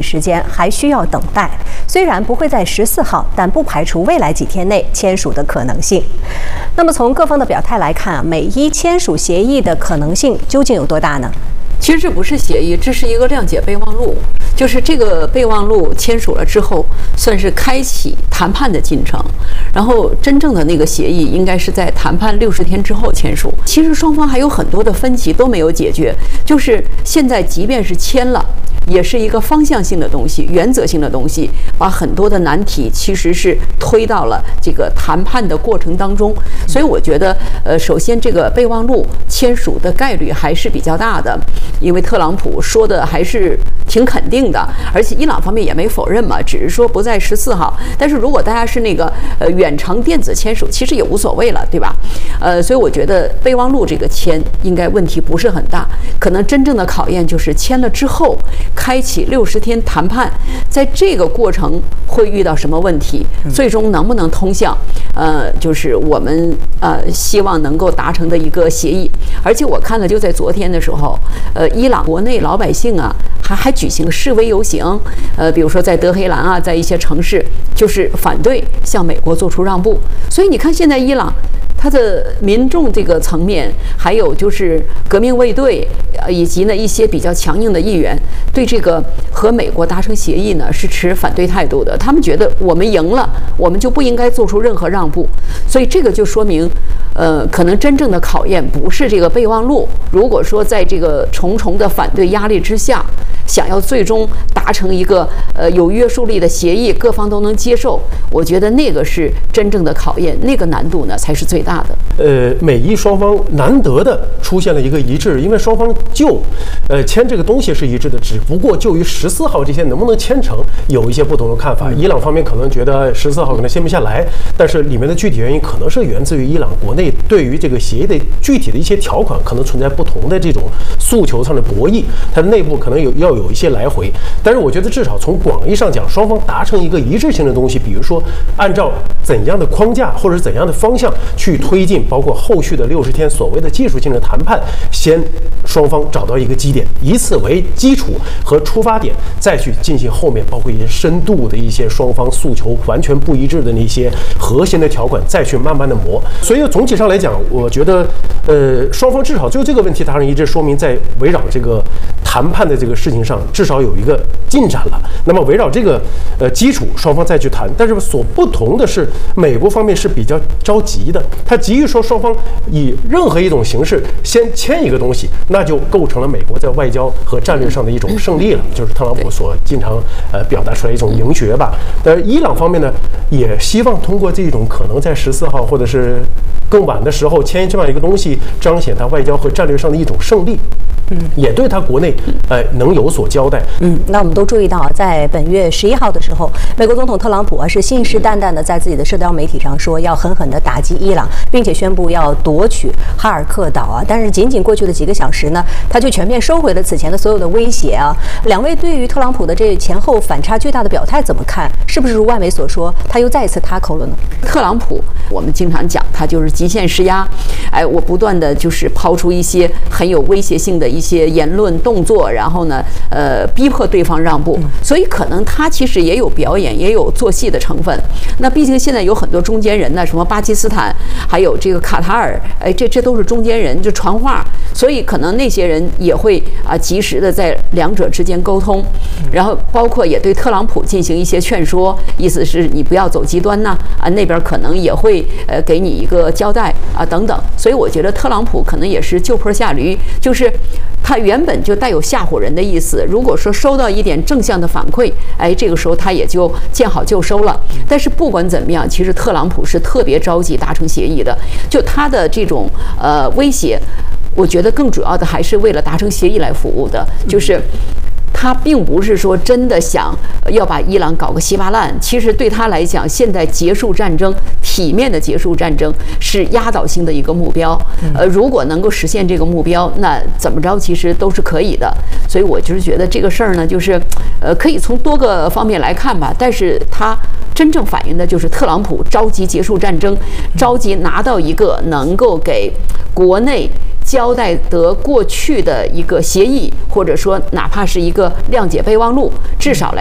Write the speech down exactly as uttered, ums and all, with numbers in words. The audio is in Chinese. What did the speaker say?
时间，还需要等待。虽然不会在十四号，但不排除未来几天内签署的可能性。那么从各方的表态来看啊，美伊签署协议的可能性究竟有多大呢？ 其实这不是协议，这是一个谅解备忘录。就是这个备忘录签署了之后，算是开启谈判的进程。然后真正的那个协议应该是在谈判六十天之后签署。其实双方还有很多的分歧都没有解决，就是现在即便是签了，也是一个方向性的东西、原则性的东西，把很多的难题其实是推到了这个谈判的过程当中。所以我觉得，呃，首先这个备忘录签署的概率还是比较大的，因为特朗普说的还是挺肯定的，而且伊朗方面也没否认嘛，只是说不在十四号。但是如果大家是那个呃远程电子签署，其实也无所谓了，对吧？呃，所以我觉得备忘录这个签应该问题不是很大，可能真正的考验就是签了之后开启六十天谈判，在这个过程会遇到什么问题，最终能不能通向呃就是我们呃希望能够达成的一个协议。而且我看了，就在昨天的时候，呃，伊朗国内老百姓啊，还还举行示威游行，呃，比如说在德黑兰啊，在一些城市，就是反对向美国做出让步。所以你看，现在伊朗它的民众这个层面，还有就是革命卫队，呃，以及呢一些比较强硬的议员，对这个和美国达成协议呢是持反对态度的。他们觉得我们赢了，我们就不应该做出任何让步。所以这个就说明，呃，可能真正的考验不是这个备忘录。如果说在这个重重的反对压力之下，想要最终达成一个呃有约束力的协议，各方都能接受，我觉得那个是真正的考验，那个难度呢才是最大的。 呃，美伊双方难得的出现了一个一致，因为双方就呃签这个东西是一致的，只不过就于十四号这些能不能签成有一些不同的看法。伊朗方面可能觉得十四号可能签不下来，但是里面的具体原因可能是源自于伊朗国内对于这个协议的具体的一些条款可能存在不同的这种诉求上的博弈，它的内部可能有要有一些来回。但是我觉得至少从广义上讲，双方达成一个一致性的东西，比如说按照怎样的框架或者怎样的方向去推进，包括后续的六十天所谓的技术性的谈判，先双方找到一个基点，以此为基础和出发点，再去进行后面包括一些深度的一些双方诉求完全不一致的那些核心的条款，再去慢慢的磨。所以总体上来讲，我觉得呃双方至少就这个问题达成一致，说明在围绕这个谈判的这个事情上至少有一个进展了。那么围绕这个呃基础，双方再去谈。但是所不同的是，美国方面是比较着急的，他急于说双方以任何一种形式先签一个东西，那就构成了美国在外交和战略上的一种胜利了，就是特朗普所经常呃表达出来一种赢学吧。但是伊朗方面呢，也希望通过这种可能在十四号或者是更晚的时候签这样一个东西，彰显他外交和战略上的一种胜利。嗯，也对他国内呃能有所交代。 嗯，那我们都注意到啊，在本月十一号的时候，美国总统特朗普啊是信誓旦旦的在自己的社交媒体上说要狠狠的打击伊朗，并且宣布要夺取哈尔克岛啊。但是仅仅过去的几个小时呢，他就全面收回了此前的所有的威胁啊。两位对于特朗普的这前后反差巨大的表态怎么看？是不是如外媒所说，他又再一次塌口了呢？ 特朗普，我们经常讲他就是极限施压，哎，我不断的就是抛出一些很有威胁性的一些言论动作，然后呢，呃，逼迫对方让步，所以可能他其实也有表演，也有做戏的成分。那毕竟现在有很多中间人呢，什么巴基斯坦，还有这个卡塔尔，哎，这这都是中间人，就传话，所以可能那些人也会啊及时的在两者之间沟通，然后包括也对特朗普进行一些劝说，意思是你不要走极端呐，啊，那边可能也会呃给你一个交代啊等等。所以我觉得特朗普可能也是就坡下驴，就是他原本就带有吓唬人的意思。如果说收到一点正向的反馈，哎，这个时候他也就见好就收了。但是不管怎么样，其实特朗普是特别着急达成协议的，就他的这种呃威胁，我觉得更主要的还是为了达成协议来服务的，就是他并不是说真的想要把伊朗搞个稀巴烂，其实对他来讲，现在结束战争，体面的结束战争是压倒性的一个目标。呃，如果能够实现这个目标，那怎么着其实都是可以的。所以我就是觉得这个事儿呢，就是呃可以从多个方面来看吧，但是他真正反映的就是特朗普着急结束战争，着急拿到一个能够给国内交代得过去的一个协议，或者说哪怕是一个谅解备忘录，至少来